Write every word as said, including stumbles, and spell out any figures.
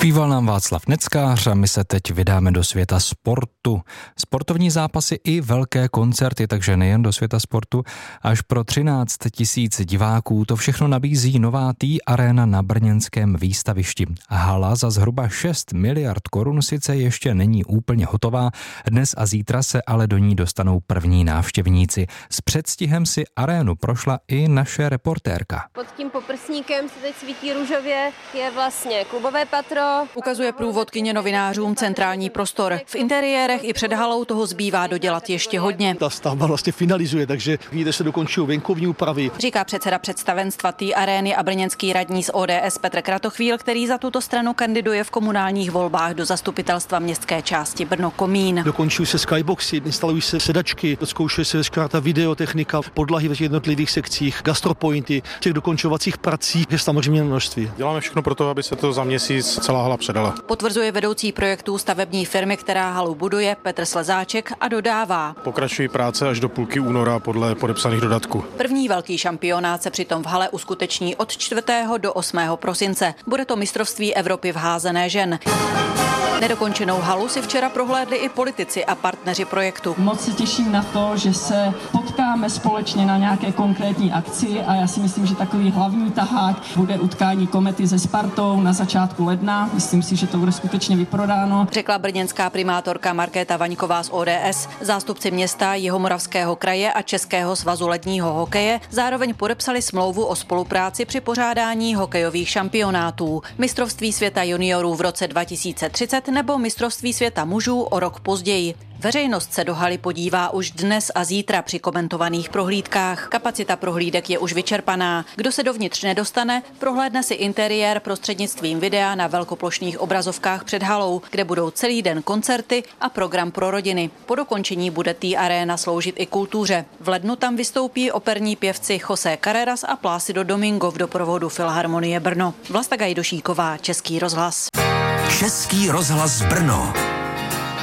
Zpíval nám Václav Neckář a my se teď vydáme do světa sportu. Sportovní zápasy i velké koncerty, takže nejen do světa sportu. Až pro třináct tisíc diváků to všechno nabízí nová T-Arena na brněnském výstavišti. Hala za zhruba šest miliard korun sice ještě není úplně hotová, dnes a zítra se ale do ní dostanou první návštěvníci. S předstihem si arénu prošla i naše reportérka. Pod tím poprsníkem se teď svítí růžově, je vlastně klubové patro. Ukazuje průvodkyně novinářům centrální prostor. V interiérech i před halou toho zbývá dodělat ještě hodně. Ta stavba vlastně finalizuje, takže vidíte, se dokončují venkovní úpravy. Říká předseda představenstva T-Areny a brněnský radní z O D S Petr Kratochvíl, který za tuto stranu kandiduje v komunálních volbách do zastupitelstva městské části Brno-Komín. Dokončují se skyboxy, instalují se sedačky, zkoušuje se veškerá ta videotechnika, podlahy v jednotlivých sekcích, gastropointy, těch dokončovacích prací je samozřejmě množství. Děláme všechno pro to, aby se to za měsíc celá hala předala. Potvrzuje vedoucí projektů stavební firmy, která halu buduje, Petr Slezáček, a dodává. Pokračují práce až do půlky února podle podepsaných dodatků. První velký šampionát se přitom v hale uskuteční od čtvrtého do osmého prosince. Bude to mistrovství Evropy v házené žen. Nedokončenou halu si včera prohlédli i politici a partneři projektu. Moc se těším na to, že se potkáme společně na nějaké konkrétní akci a já si myslím, že takový hlavní tahák bude utkání Komety se Spartou na začátku ledna. Myslím si, že to bude skutečně vyprodáno. Řekla brněnská primátorka Markéta Vaňková z O D S. Zástupci města, Jihomoravského kraje a Českého svazu ledního hokeje zároveň podepsali smlouvu o spolupráci při pořádání hokejových šampionátů. Mistrovství světa juniorů v roce dva tisíce třicet nebo mistrovství světa mužů o rok později. Veřejnost se do haly podívá už dnes a zítra při komentovaných prohlídkách. Kapacita prohlídek je už vyčerpaná. Kdo se dovnitř nedostane, prohlédne si interiér prostřednictvím videa na velkoplošných obrazovkách před halou, kde budou celý den koncerty a program pro rodiny. Po dokončení bude T-Arena sloužit i kultuře. V lednu tam vystoupí operní pěvci José Carreras a Plácido Domingo v doprovodu Filharmonie Brno. Vlasta Gajdošíková, Český rozhlas. Český rozhlas Brno.